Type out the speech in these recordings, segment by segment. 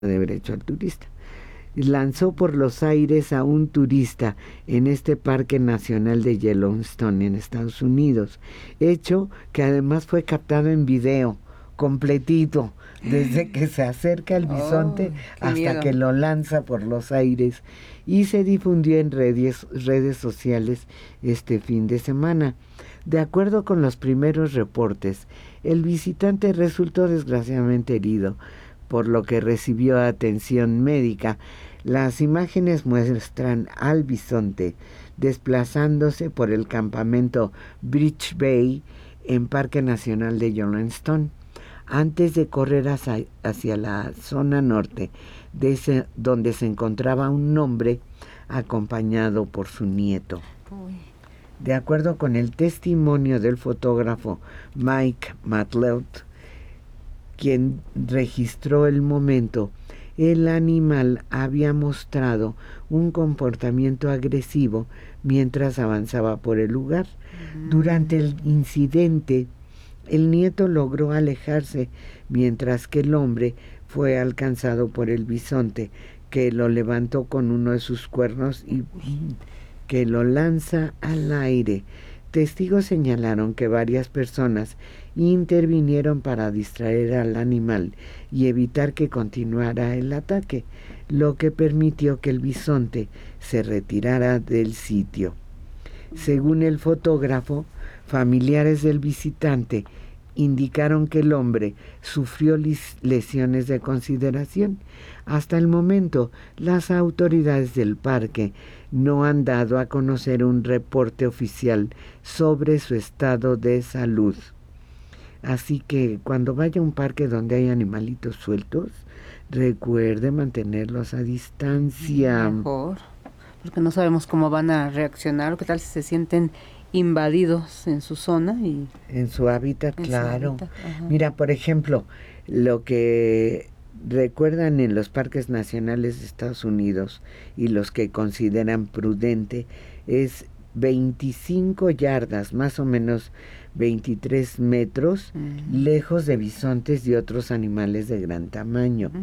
de haber hecho al turista. Lanzó por los aires a un turista en este Parque Nacional de Yellowstone en Estados Unidos, hecho que además fue captado en video completito, desde que se acerca al bisonte hasta miedo, que lo lanza por los aires, y se difundió en redes sociales este fin de semana. De acuerdo con los primeros reportes, el visitante resultó desgraciadamente herido, por lo que recibió atención médica. Las imágenes muestran al bisonte desplazándose por el campamento Bridge Bay en Parque Nacional de Yellowstone, antes de correr hacia la zona norte, donde se encontraba un hombre acompañado por su nieto. Uy. De acuerdo con el testimonio del fotógrafo Mike Matleod, quien registró el momento, el animal había mostrado un comportamiento agresivo mientras avanzaba por el lugar. Durante el incidente, el nieto logró alejarse, mientras que el hombre fue alcanzado por el bisonte, que lo levantó con uno de sus cuernos y que lo lanza al aire. Testigos señalaron que varias personas intervinieron para distraer al animal y evitar que continuara el ataque, lo que permitió que el bisonte se retirara del sitio. Según el fotógrafo, familiares del visitante indicaron que el hombre sufrió lesiones de consideración. Hasta el momento, las autoridades del parque no han dado a conocer un reporte oficial sobre su estado de salud. Así que cuando vaya a un parque donde hay animalitos sueltos, recuerde mantenerlos a distancia. Mejor, porque no sabemos cómo van a reaccionar, o qué tal si se sienten invadidos en su zona y en su hábitat, claro. Mira, por ejemplo, lo que recuerdan en los parques nacionales de Estados Unidos y los que consideran prudente es 25 yardas, más o menos 23 metros, lejos de bisontes y otros animales de gran tamaño.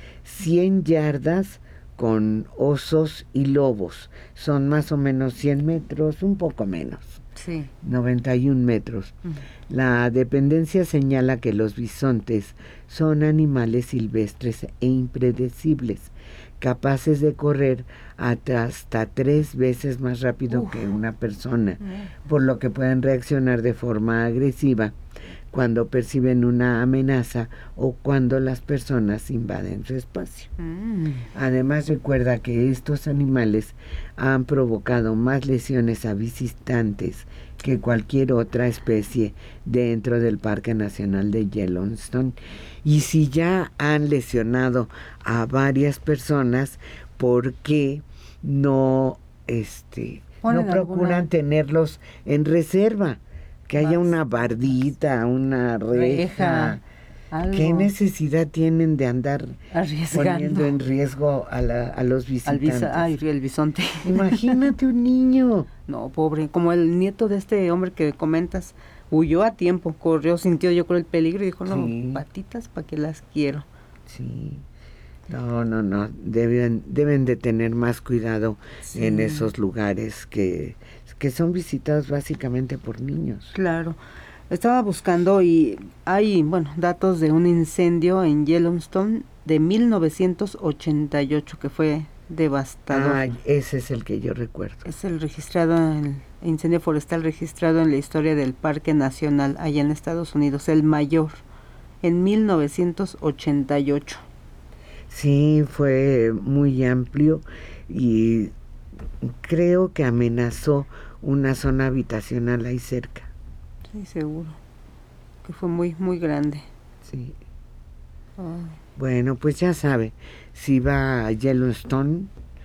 100 yardas con osos y lobos, son más o menos 100 metros, un poco menos. Sí. 91 metros. La dependencia señala que los bisontes son animales silvestres e impredecibles, capaces de correr hasta 3 veces más rápido que una persona, por lo que pueden reaccionar de forma agresiva cuando perciben una amenaza o cuando las personas invaden su espacio. Además, recuerda que estos animales han provocado más lesiones a visitantes que cualquier otra especie dentro del Parque Nacional de Yellowstone. Y si ya han lesionado a varias personas, ¿por qué no procuran tenerlos en reserva? Que haya una bardita, una reja. ¿Qué necesidad tienen de andar poniendo en riesgo a los visitantes? El bisonte. Imagínate un niño. No, pobre, como el nieto de este hombre que comentas, huyó a tiempo, corrió, sintió yo creo el peligro y dijo, no, patitas, ¿para qué las quiero? Sí. No, deben de tener más cuidado en esos lugares que son visitados básicamente por niños. Claro. Estaba buscando y hay, datos de un incendio en Yellowstone de 1988 que fue devastador. Ese es el que yo recuerdo. Es el incendio forestal registrado en la historia del Parque Nacional allá en Estados Unidos, el mayor, en 1988. Sí, fue muy amplio y creo que amenazó una zona habitacional ahí cerca. Sí, seguro, que fue muy, muy grande. Sí. Bueno, pues ya sabe, si va a Yellowstone,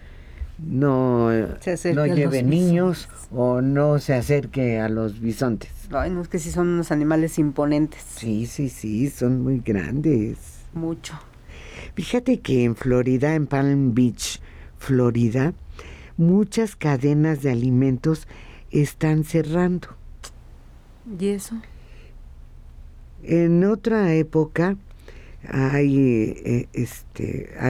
no lleve niños o no se acerque a los bisontes. Ay, no, es que sí son unos animales imponentes. Sí, son muy grandes. Mucho. Fíjate que en Florida, en Palm Beach, Florida, muchas cadenas de alimentos están cerrando. ¿Y eso? En otra época, hay